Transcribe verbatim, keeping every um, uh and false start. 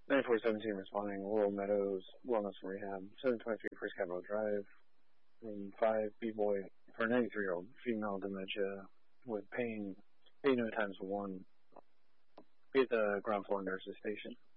ninety-four seventeen responding, Laurel Meadows Wellness and Rehab, seven twenty-three First Capitol Drive, room five, B-boy, for a ninety-three-year-old female dementia with pain, pain no times one, be at the ground floor nurses station.